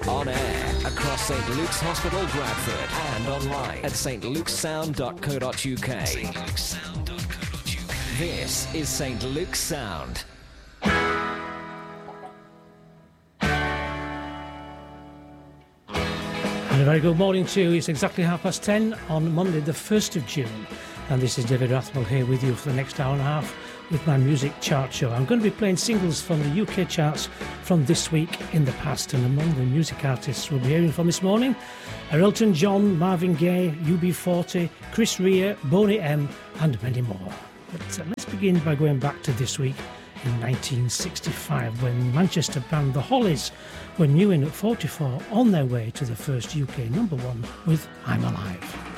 On air across St Luke's Hospital, Bradford, and online at stlukesound.co.uk. This is St Luke's Sound. And a very good morning to you. It's exactly 10:30 on Monday the 1st of June. And this is David Rathwell here with you for the next hour and a half with my music chart show. I'm going to be playing singles from the UK charts from this week in the past. And among the music artists we'll be hearing from this morning are Elton John, Marvin Gaye, UB40, Chris Rea, Boney M and many more. But let's begin by going back to this week in 1965 when Manchester band The Hollies were new in at 44 on their way to the first UK number one with I'm Alive.